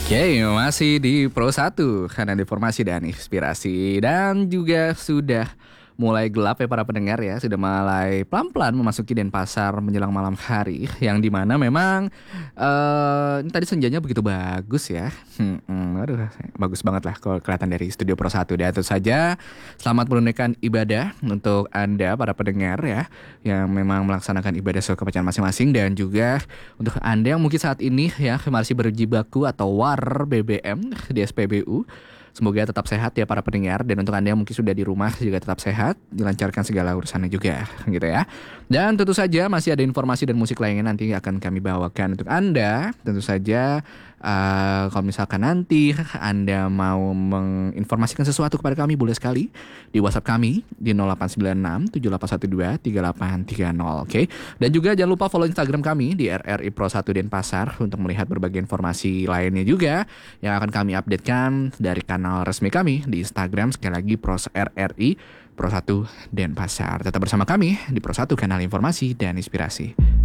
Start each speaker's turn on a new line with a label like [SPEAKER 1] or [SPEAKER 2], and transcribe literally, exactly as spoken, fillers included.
[SPEAKER 1] Oke, masih di Pro satu karena informasi dan inspirasi dan juga sudah mulai gelap ya para pendengar ya, sudah mulai pelan-pelan memasuki Denpasar menjelang malam hari yang dimana memang eh ini tadi senjanya begitu bagus ya. Hmm, hmm, aduh, bagus banget lah kalau kelihatan dari studio Pro satu. Dan tentu saja selamat menunaikan ibadah untuk Anda para pendengar ya yang memang melaksanakan ibadah sesuai kepercayaan masing-masing, dan juga untuk Anda yang mungkin saat ini ya masih berjibaku atau war B B M di S P B U. Semoga tetap sehat ya para pendengar, dan untuk Anda yang mungkin sudah di rumah juga tetap sehat, dilancarkan segala urusannya juga gitu ya. Dan tentu saja masih ada informasi dan musik lainnya nanti akan kami bawakan untuk Anda. Tentu saja uh, kalau misalkan nanti Anda mau menginformasikan sesuatu kepada kami, boleh sekali di WhatsApp kami di nol delapan sembilan enam tujuh delapan satu dua tiga delapan tiga nol, oke. Okay? Dan juga jangan lupa follow Instagram kami di R R I Pro satu Denpasar untuk melihat berbagai informasi lainnya juga yang akan kami updatekan dari kanal resmi kami di Instagram, sekali lagi Pros R R I Pro satu Denpasar. Tetap bersama kami di Pro satu, kanal informasi dan inspirasi.